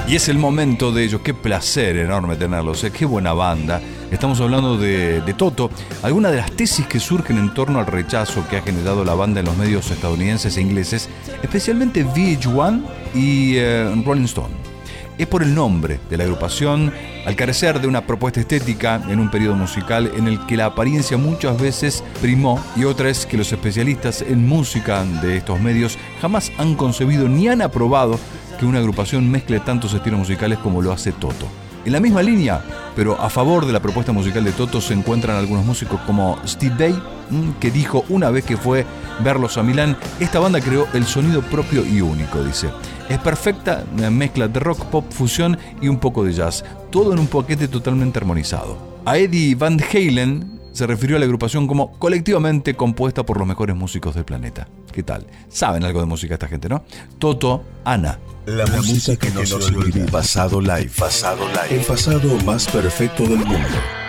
Y es el momento de ellos. Qué placer enorme tenerlos, qué buena banda. Estamos hablando de Toto. Algunas de las tesis que surgen en torno al rechazo que ha generado la banda en los medios estadounidenses e ingleses, especialmente VH1 y Rolling Stone, es por el nombre de la agrupación, al carecer de una propuesta estética en un periodo musical en el que la apariencia muchas veces primó, y otra es que los especialistas en música de estos medios jamás han concebido ni han aprobado que una agrupación mezcle tantos estilos musicales como lo hace Toto. En la misma línea, pero a favor de la propuesta musical de Toto, se encuentran algunos músicos como Steve Vai, que dijo una vez que fue verlos a Milán: esta banda creó el sonido propio y único, dice. Es perfecta, una mezcla de rock, pop, fusión y un poco de jazz, todo en un paquete totalmente armonizado. A Eddie Van Halen se refirió a la agrupación como colectivamente compuesta por los mejores músicos del planeta. ¿Qué tal? Saben algo de música esta gente, ¿no? Toto, Ana. La música que no se olvida. Pasado Live. El pasado más perfecto del mundo.